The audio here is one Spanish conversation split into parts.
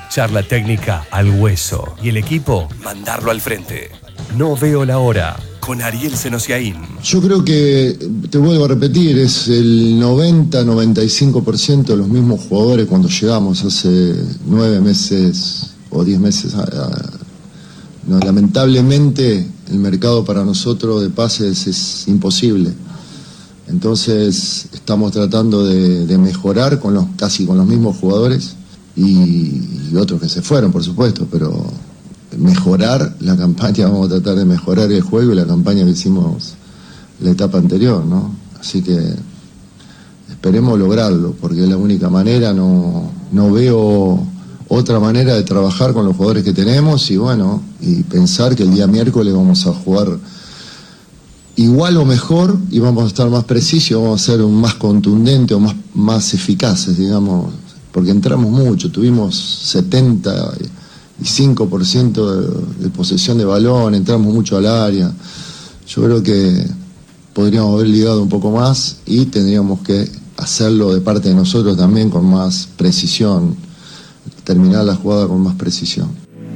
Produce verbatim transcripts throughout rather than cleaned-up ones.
Charla técnica al hueso. Y el equipo, mandarlo al frente. No veo la hora. Con Ariel Senosiaín. Yo creo que, te vuelvo a repetir, es el noventa a noventa y cinco por ciento de los mismos jugadores cuando llegamos hace nueve meses o diez meses. A, a, no, lamentablemente el mercado para nosotros de pases es imposible. Entonces estamos tratando de, de mejorar con los, casi con los mismos jugadores y, y otros que se fueron, por supuesto, pero mejorar la campaña, vamos a tratar de mejorar el juego y la campaña que hicimos la etapa anterior, ¿no? Así que esperemos lograrlo, porque es la única manera, no, no veo otra manera de trabajar con los jugadores que tenemos y bueno, y pensar que el día miércoles vamos a jugar igual o mejor y vamos a estar más precisos y vamos a ser más contundentes o más, más eficaces, digamos, porque entramos mucho, tuvimos setenta y cinco por ciento de, de posesión de balón, entramos mucho al área. Yo creo que podríamos haber ligado un poco más y tendríamos que hacerlo de parte de nosotros también con más precisión, terminar la jugada con más precisión.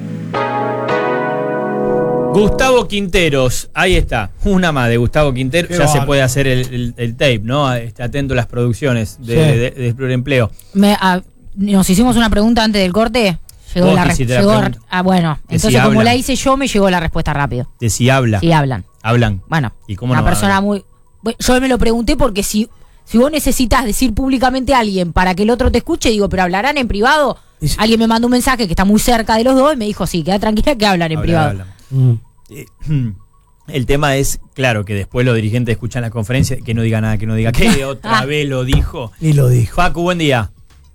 Gustavo Quinteros, ahí está, una más de Gustavo Quinteros. Qué ya barro. Se puede hacer el, el, el tape, ¿no? Este, atento a las producciones de, sí. de, de, de Pluriempleo. Me, a, nos hicimos una pregunta antes del corte. Llegó Vos la respuesta. Ah, bueno, de entonces si como hablan. La hice yo, me llegó la respuesta rápido. De si habla. Sí, hablan. Hablan. Bueno, ¿y cómo una no persona hablan? muy... Bueno, yo me lo pregunté porque si, si vos necesitas decir públicamente a alguien para que el otro te escuche, digo, pero hablarán en privado. Sí. Alguien me mandó un mensaje que está muy cerca de los dos y me dijo, sí, queda tranquila que hablan en Habla, privado. Hablan. Mm. El tema es, claro, que después los dirigentes escuchan la conferencia, que no diga nada, que no diga que otra ah. vez lo dijo. Y lo dijo. Facu, buen día.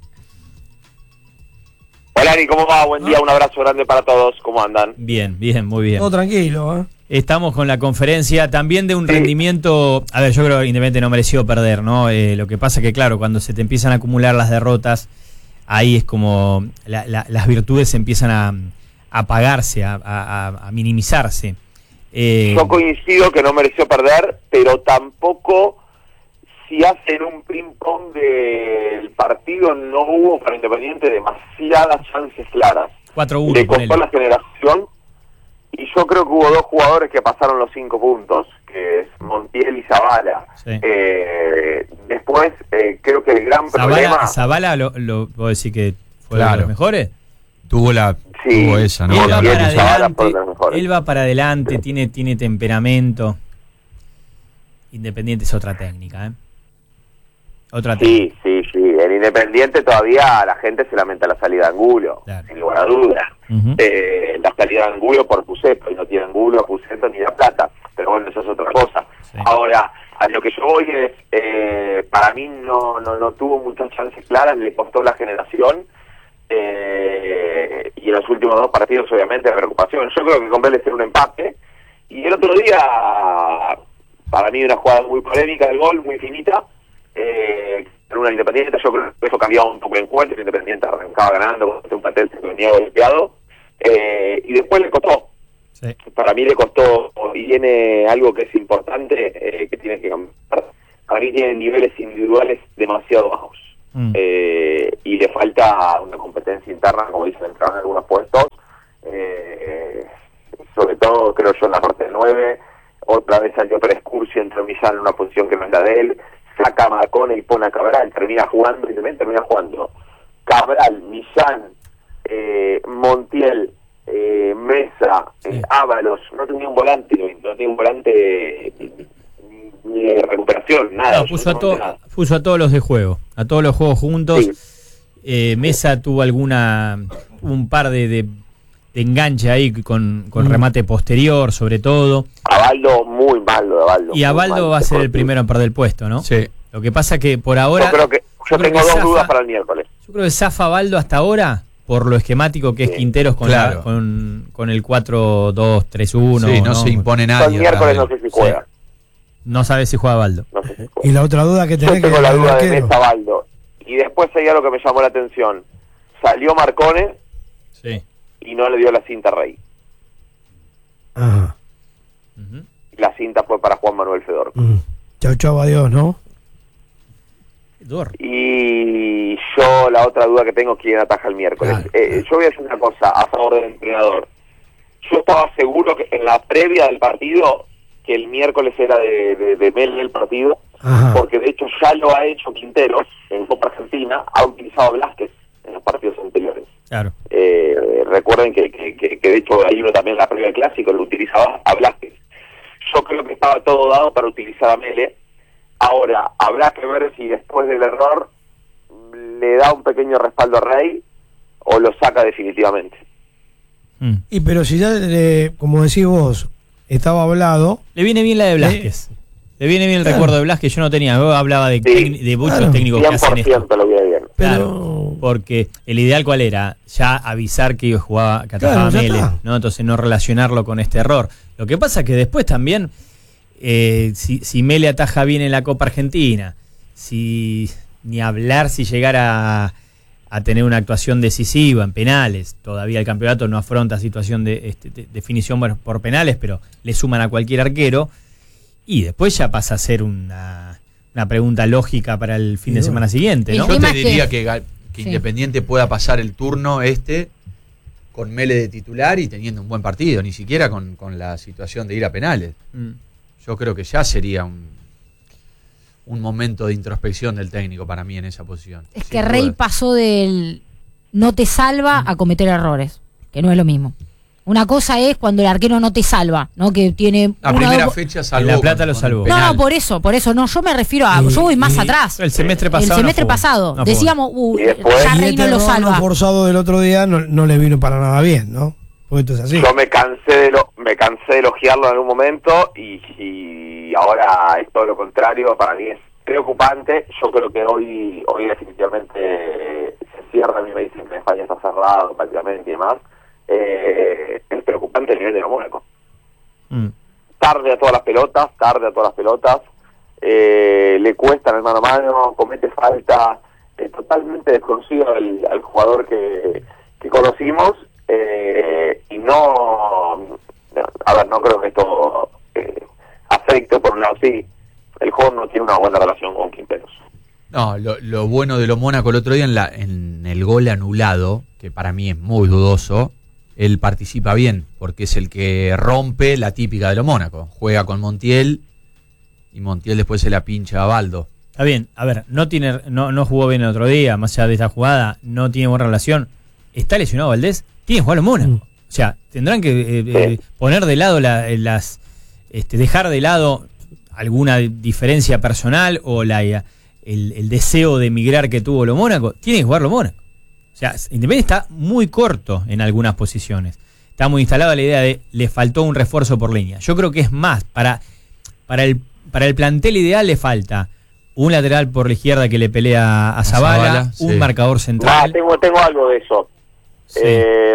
Hola Ari, ¿cómo va? Buen día, un abrazo grande para todos, ¿cómo andan? Bien, bien, muy bien. Todo tranquilo, ¿eh? Estamos con la conferencia también de un sí. rendimiento, a ver, yo creo que Independiente no mereció perder, ¿no? Eh, lo que pasa que, claro, cuando se te empiezan a acumular las derrotas, ahí es como la, la, las virtudes empiezan a, a apagarse, a, a, a minimizarse. Eh, yo coincido que no mereció perder, pero tampoco... Si hacen un ping-pong del partido, no hubo para Independiente demasiadas chances claras. cuatro uno. Le costó la generación y yo creo que hubo dos jugadores que pasaron los cinco puntos, que es Montiel y Zavala. Sí. Eh, después, eh, creo que el gran Zavala, problema... ¿Zavala lo, lo puedo decir que fue claro. de los mejores? Tuvo la sí, tuvo esa, ¿no? Él va para adelante, él va para adelante sí. tiene, tiene temperamento. Independiente es otra técnica, ¿eh? Otra sí, sí, sí. En Independiente todavía la gente se lamenta la salida de Angulo, claro. sin lugar a dudas. Uh-huh. Eh, la salida de Angulo por Puceto, y no tiene Angulo, Puceto ni La Plata. Pero bueno, eso es otra cosa. Sí. Ahora, a lo que yo voy es, eh, para mí no, no, no tuvo muchas chances claras, le costó la generación. Eh, y en los últimos dos partidos, obviamente, preocupación. Yo creo que con Vélez era un empate. Y el otro día, para mí, una jugada muy polémica del gol, muy finita. Eh, en una Independiente, yo creo que eso cambiaba un poco el encuentro, el Independiente arrancaba ganando con un patel que venía golpeado, eh, y después le costó. Sí. Para mí le costó, y tiene algo que es importante, eh, que tiene que cambiar. Para mí tiene niveles individuales demasiado bajos, mm. eh, y le falta una competencia interna, como dicen, entrar en algunos puestos, eh, sobre todo creo yo en la parte de nueve, otra vez salió Prescursi, entró Millán en una posición que no es la de él, saca a Marcone y pone a Cabral, termina jugando y también termina jugando Cabral, Millán, eh, Montiel, eh, Mesa, sí. eh, Ábalos, no tenía un volante, no tenía un volante ni de recuperación, nada. No, puso, a to- nada. puso a todos los de juego, a todos los juegos juntos. Sí. Eh, Mesa sí. tuvo alguna, un par de, de, de enganche ahí con, con mm. remate posterior, sobre todo. Abaldo, muy malo, Abaldo. Y Abaldo va a ser el primero en perder el puesto, ¿no? Sí. Lo que pasa que por ahora... Yo creo que yo, yo tengo dos zafa, dudas para el miércoles. Yo creo que zafa Abaldo hasta ahora, por lo esquemático que sí. es Quinteros con, claro. la, con, con el cuatro dos tres uno. Sí, no, no se impone nadie. El miércoles no sé si juega. Sí. No sabe si juega Abaldo. No sé si juega. Y la otra duda que tenés yo tengo que la duda de Mesa Abaldo. Y después hay algo que me llamó la atención. Salió Marcone sí. y no le dio la cinta a Rey. Ajá. Uh-huh. La cinta fue para Juan Manuel Fedor. Uh-huh. Chau, chau, adiós, ¿no? Dor. Y yo la otra duda que tengo es quién ataja el miércoles. Claro, eh, claro. Yo voy a decir una cosa a favor del entrenador. Yo estaba seguro que en la previa del partido que el miércoles era de, de, de Mele el partido, Ajá. porque de hecho ya lo ha hecho Quinteros en Copa Argentina, ha utilizado a Blázquez en los partidos anteriores. Claro. Eh, recuerden que, que, que, que de hecho hay uno también en la previa del Clásico, lo utilizaba a Blázquez. Yo creo que estaba todo dado para utilizar a Mele. Ahora, habrá que ver si después del error le da un pequeño respaldo a Rey o lo saca definitivamente. Mm. Y pero si ya, le- como decís vos, estaba hablado, Le viene bien la de Blázquez. Le viene bien el Claro. recuerdo de Blázquez. Yo no tenía. Yo hablaba de, Sí. tec- de muchos Claro. técnicos que cien hacen por esto. ciento lo viene bien. pero... Claro, porque el ideal cuál era, ya avisar que jugaba, que atajaba Claro, ya Mele, está. ¿no? Entonces no relacionarlo con este error. Lo que pasa es que después también, eh, si, si Mele ataja bien en la Copa Argentina, si ni hablar si llegara a, a tener una actuación decisiva en penales, todavía el campeonato no afronta situación de, este, de definición bueno, por penales, pero le suman a cualquier arquero, y después ya pasa a ser una, una pregunta lógica para el fin Y de bueno. semana siguiente, El ¿no? Yo tema te es diría que- que, Gal- que Sí. Independiente pueda pasar el turno este con Mele de titular y teniendo un buen partido, ni siquiera con, con la situación de ir a penales. Mm. Yo creo que ya sería un, un momento de introspección del técnico para mí en esa posición. Es sin que Rey dudas. pasó del no te salva a cometer errores, que no es lo mismo. Una cosa es cuando el arquero no te salva, ¿no? Que tiene La una primera dos- fecha salvó. La Plata con- lo con salvó. el No, penal. no, por eso, por eso. No, yo me refiero a. Y- Yo voy más y- atrás. El semestre El pasado. semestre no jugó. pasado. No jugó. Decíamos, uh, Y después- ya y Rey este no lo error no salva. forzado del otro día no, no le vino para nada bien, ¿no? Porque esto es así. Yo me cansé de lo, me cansé de elogiarlo en algún momento y, y ahora es todo lo contrario. Para mí es preocupante. Yo creo que hoy hoy definitivamente se cierra. A mí me dicen que España está cerrado prácticamente y demás. Eh, es preocupante el nivel de los Mónaco. Mm. Tarde a todas las pelotas, tarde a todas las pelotas, eh, le cuesta en el mano a mano, comete falta, es totalmente desconocido al, al jugador que, que conocimos, eh, y no, a ver, no creo que esto eh, afecte, por un lado sí, el jugador no tiene una buena relación con Quinteros. No, lo, lo bueno de los Mónaco el otro día en, la, en el gol anulado, que para mí es muy dudoso, él participa bien, porque es el que rompe la típica de los Mónaco. Juega con Montiel y Montiel después se la pincha a Baldo. Está bien, a ver, no tiene, no, no jugó bien el otro día, más allá de esta jugada, no tiene buena relación. ¿Está lesionado Valdés? Tiene que jugar a los Mónaco. Mm. O sea, tendrán que eh, eh, poner de lado la- las, este, dejar de lado alguna diferencia personal o la el, el deseo de emigrar que tuvo los Mónaco. Tiene que jugar los Mónaco. O sea, Independiente está muy corto en algunas posiciones. Está muy instalada la idea de le faltó un refuerzo por línea. Yo creo que es más, para, para, el, para el plantel ideal le falta un lateral por la izquierda que le pelea a Zabala, Zabala, un sí. marcador Ah, central. tengo, tengo algo de eso. Sí. Eh,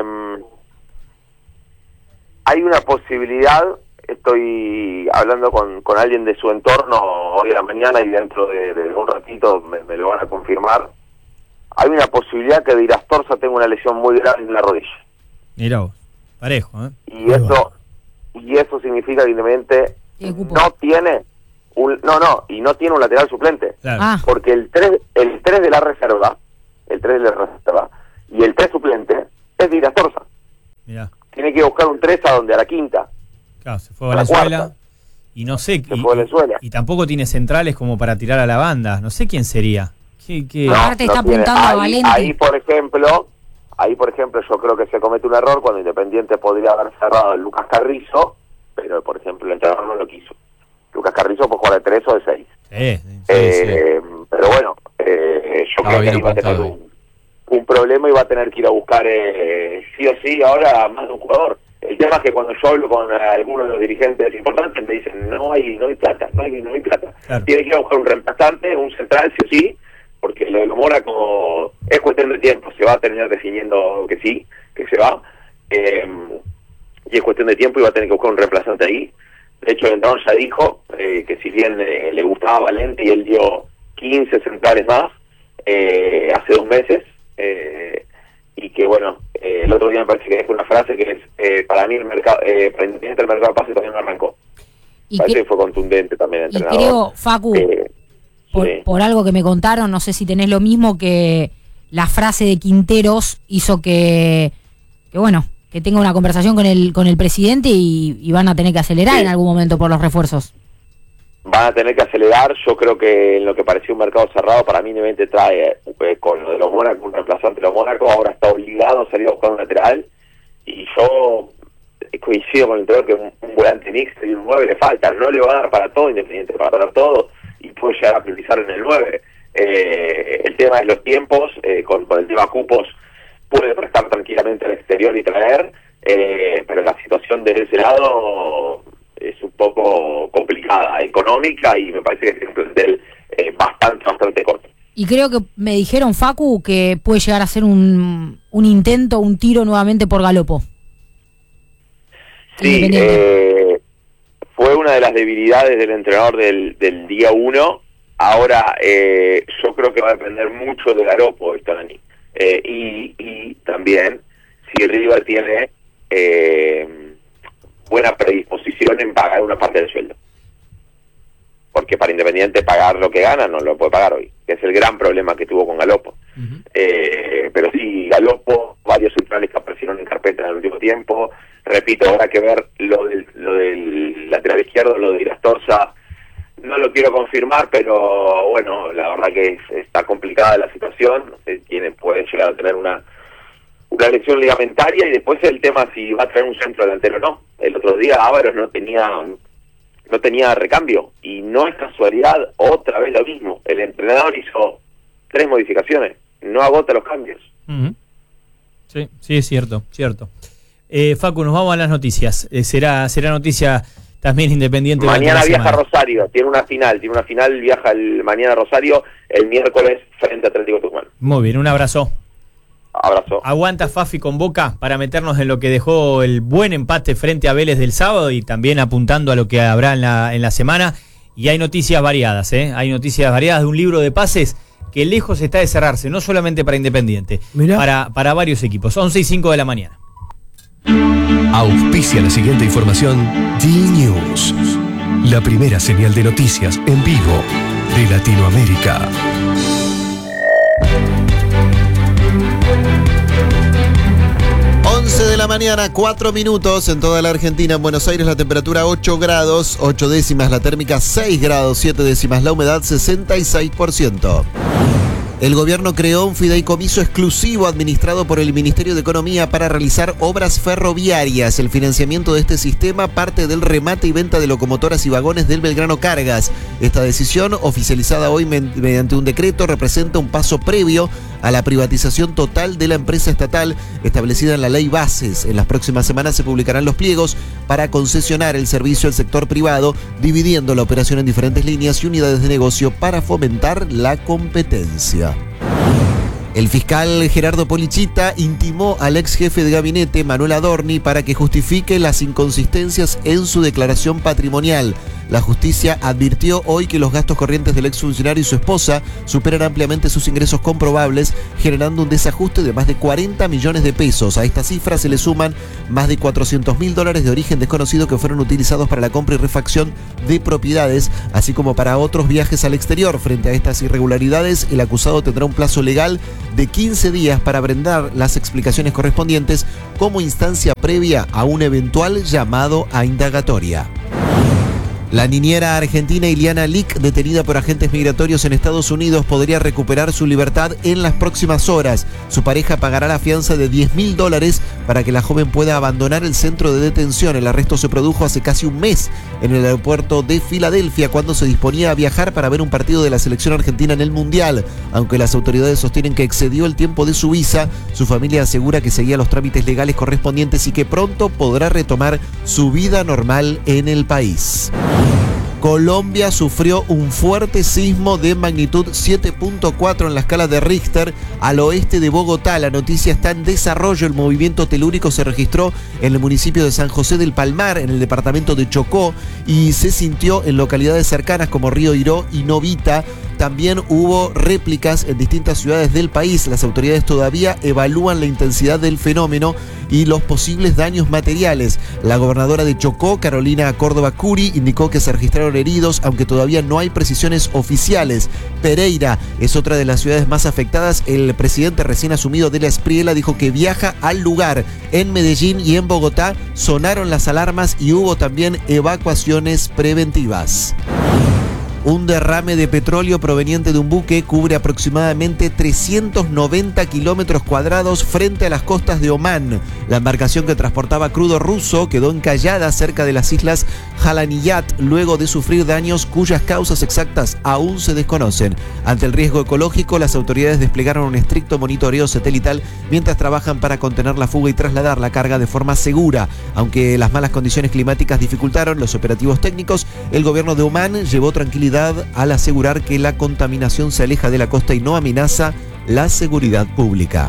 hay una posibilidad, estoy hablando con, con alguien de su entorno hoy a la mañana y dentro de, de un ratito me, me lo van a confirmar. Hay una posibilidad que Di Astorza tenga una lesión muy grave en la rodilla. Mirá vos, parejo, ¿eh? Y eso y eso significa que Independiente Tiene cupo. no tiene un, no, no, y no tiene un lateral suplente. Claro. Ah, Porque el tres el tres de la reserva, el tres de la reserva y el tres suplente es Di Astorza. Mirá, Tiene que buscar un tres a donde, a la quinta. claro, se fue a La Venezuela. cuarta. Y no sé. Se y, fue a Venezuela. y tampoco tiene centrales como para tirar a la banda. No sé quién sería. ¿Qué, qué? No. Aparte está tiene. apuntando a ahí, Valente. Ahí, por ejemplo, ahí por ejemplo yo creo que se comete un error cuando Independiente podría haber cerrado a Lucas Carrizo, pero por ejemplo el entrenador no lo quiso. Lucas Carrizo puede jugar de tres o de seis. Sí, sí. Eh, pero bueno, eh, yo Estaba creo que bien ahí va a tener apuntado. un, un problema y va a tener que ir a buscar eh, sí o sí ahora más de un jugador. El tema es que cuando yo hablo con algunos de los dirigentes importantes me dicen no hay no hay plata, no hay, no hay plata. Claro. Tiene que ir a buscar un reemplazante, un central sí o sí, porque lo de Mónaco es cuestión de tiempo, se va a terminar definiendo que sí, que se va, eh, y es cuestión de tiempo y va a tener que buscar un reemplazante ahí. De hecho el entrenador ya dijo eh, que si bien eh, le gustaba Valente y él dio quince centrales más eh, hace dos meses, eh, y que bueno, eh, el otro día me parece que dijo una frase que es eh, para mí el mercado, eh, para Independiente el mercado de pase todavía no arrancó. y, Parece que- que fue contundente también el y entrenador. creo, Facu, Eh, por, Sí. por algo que me contaron, no sé si tenés lo mismo, que la frase de Quinteros hizo que, que bueno, que tenga una conversación con el con el presidente y, y van a tener que acelerar Sí. en algún momento por los refuerzos. Van a tener que acelerar. Yo creo que en lo que parecía un mercado cerrado, para mí Independiente trae eh, con lo de los Mónacos, un reemplazante de los Mónacos, ahora está obligado a salir a buscar un lateral, y yo coincido con el entrenador que un, un volante mixto y un nueve le falta, no le va a dar para todo Independiente, para dar todo, y puede llegar a priorizar en el nueve. Eh, el tema es los tiempos, eh, con, con el tema cupos, puede prestar tranquilamente al exterior y traer, eh, pero la situación desde ese lado es un poco complicada, económica, y me parece que es un plantel eh, bastante, bastante corto. Y creo que me dijeron, Facu, que puede llegar a ser un, un intento, un tiro nuevamente por Galopo. Sí, eh, fue una de las debilidades del entrenador del, del día uno. Ahora, eh, yo creo que va a depender mucho de Galopo esta año. Eh, y, y también si River tiene eh, buena predisposición en pagar una parte del sueldo. Porque para Independiente pagar lo que gana no lo puede pagar hoy, que es el gran problema que tuvo con Galopo. Uh-huh. Eh, pero sí, Galopo, varios centrales que aparecieron en carpeta en el último tiempo. Repito, habrá que ver lo del, lo del lateral izquierdo, lo de Irastorza. No lo quiero confirmar, pero bueno, la verdad que es, está complicada la situación. No sé quiénes pueden llegar a tener una una lesión ligamentaria, y después el tema si va a traer un centro delantero o no. El otro día Ávaros no tenía no tenía recambio, y no es casualidad, otra vez lo mismo. El entrenador hizo tres modificaciones, no agota los cambios. Uh-huh. Sí, sí, es cierto, cierto. Eh, Facu, nos vamos a las noticias. Eh, será será noticia también Independiente. Mañana viaja a Rosario, tiene una final, tiene una final, viaja el mañana a Rosario, el miércoles frente a Atlético Tucumán. Muy bien, un abrazo. Abrazo. Aguanta Fafi con Boca para meternos en lo que dejó el buen empate frente a Vélez del sábado, y también apuntando a lo que habrá en la, en la semana. Y hay noticias variadas, ¿eh? Hay noticias variadas de un libro de pases que lejos está de cerrarse, no solamente para Independiente, para, para varios equipos. once y cinco de la mañana. Auspicia la siguiente información D-News, la primera señal de noticias en vivo de Latinoamérica. once de la mañana, cuatro minutos en toda la Argentina. En Buenos Aires la temperatura ocho grados, ocho décimas, la térmica seis grados, siete décimas, la humedad sesenta y seis por ciento. El gobierno creó un fideicomiso exclusivo administrado por el Ministerio de Economía para realizar obras ferroviarias. El financiamiento de este sistema parte del remate y venta de locomotoras y vagones del Belgrano Cargas. Esta decisión, oficializada hoy mediante un decreto, representa un paso previo a la privatización total de la empresa estatal establecida en la Ley Bases. En las próximas semanas se publicarán los pliegos para concesionar el servicio al sector privado, dividiendo la operación en diferentes líneas y unidades de negocio para fomentar la competencia. El fiscal Gerardo Polichita intimó al ex jefe de gabinete, Manuel Adorni, para que justifique las inconsistencias en su declaración patrimonial. La justicia advirtió hoy que los gastos corrientes del exfuncionario y su esposa superan ampliamente sus ingresos comprobables, generando un desajuste de más de cuarenta millones de pesos. A esta cifra se le suman más de cuatrocientos mil dólares de origen desconocido que fueron utilizados para la compra y refacción de propiedades, así como para otros viajes al exterior. Frente a estas irregularidades, el acusado tendrá un plazo legal de quince días para brindar las explicaciones correspondientes como instancia previa a un eventual llamado a indagatoria. La niñera argentina Iliana Lick, detenida por agentes migratorios en Estados Unidos, podría recuperar su libertad en las próximas horas. Su pareja pagará la fianza de diez mil dólares para que la joven pueda abandonar el centro de detención. El arresto se produjo hace casi un mes en el aeropuerto de Filadelfia, cuando se disponía a viajar para ver un partido de la selección argentina en el Mundial. Aunque las autoridades sostienen que excedió el tiempo de su visa, su familia asegura que seguía los trámites legales correspondientes y que pronto podrá retomar su vida normal en el país. Colombia sufrió un fuerte sismo de magnitud siete punto cuatro en la escala de Richter al oeste de Bogotá. La noticia está en desarrollo. El movimiento telúrico se registró en el municipio de San José del Palmar, en el departamento de Chocó, y se sintió en localidades cercanas como Río Iró y Novita. También hubo réplicas en distintas ciudades del país. Las autoridades todavía evalúan la intensidad del fenómeno y los posibles daños materiales. La gobernadora de Chocó, Carolina Córdoba Curi, indicó que se registraron heridos, aunque todavía no hay precisiones oficiales. Pereira es otra de las ciudades más afectadas. El presidente recién asumido de la Espriela dijo que viaja al lugar. En Medellín y en Bogotá sonaron las alarmas y hubo también evacuaciones preventivas. Un derrame de petróleo proveniente de un buque cubre aproximadamente trescientos noventa kilómetros cuadrados frente a las costas de Omán. La embarcación que transportaba crudo ruso quedó encallada cerca de las islas Jalaniyat luego de sufrir daños cuyas causas exactas aún se desconocen. Ante el riesgo ecológico, las autoridades desplegaron un estricto monitoreo satelital mientras trabajan para contener la fuga y trasladar la carga de forma segura. Aunque las malas condiciones climáticas dificultaron los operativos técnicos, el gobierno de Omán llevó tranquilidad al asegurar que la contaminación se aleja de la costa y no amenaza la seguridad pública.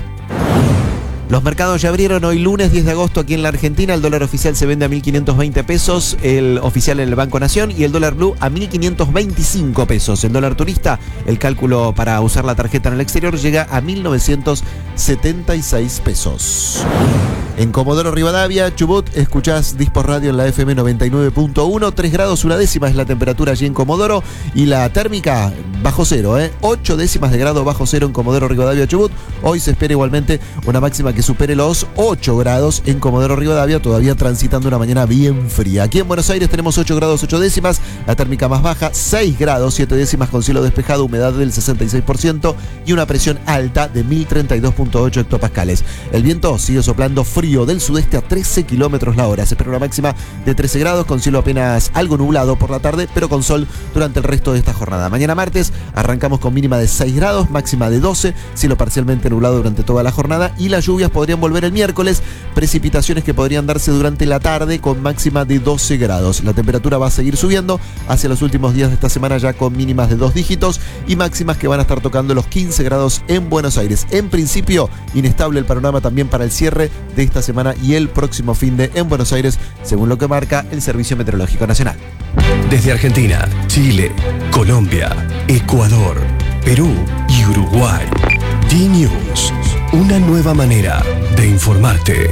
Los mercados ya abrieron hoy lunes diez de agosto aquí en la Argentina. El dólar oficial se vende a mil quinientos veinte pesos, el oficial en el Banco Nación, y el dólar blue a mil quinientos veinticinco pesos. El dólar turista, el cálculo para usar la tarjeta en el exterior, llega a mil novecientos setenta y seis pesos. En Comodoro Rivadavia, Chubut, escuchás Dispos Radio en la F M noventa y nueve punto uno, tres grados una décima es la temperatura allí en Comodoro y la térmica bajo cero, ¿eh? ocho décimas de grado bajo cero en Comodoro Rivadavia, Chubut. Hoy se espera igualmente una máxima que supere los ocho grados en Comodoro Rivadavia, todavía transitando una mañana bien fría. Aquí en Buenos Aires tenemos ocho grados ocho décimas, la térmica más baja, seis grados siete décimas con cielo despejado, humedad del sesenta y seis por ciento y una presión alta de mil treinta y dos punto ocho hectopascales. El viento sigue soplando frío del sudeste a trece kilómetros la hora. Se espera una máxima de trece grados con cielo apenas algo nublado por la tarde, pero con sol durante el resto de esta jornada. Mañana martes arrancamos con mínima de seis grados, máxima de doce, cielo parcialmente nublado durante toda la jornada y las lluvias podrían volver el miércoles, precipitaciones que podrían darse durante la tarde con máxima de doce grados. La temperatura va a seguir subiendo hacia los últimos días de esta semana ya con mínimas de dos dígitos y máximas que van a estar tocando los quince grados en Buenos Aires. En principio, inestable el panorama también para el cierre de esta semana y el próximo fin de en Buenos Aires, según lo que marca el Servicio Meteorológico Nacional. Desde Argentina, Chile, Colombia, Ecuador, Perú y Uruguay. D-News, una nueva manera de informarte.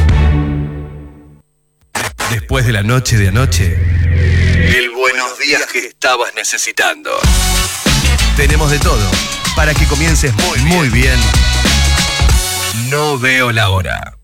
Después de la noche de anoche, el buenos días que estabas necesitando. Tenemos de todo para que comiences muy, muy bien. No veo la hora.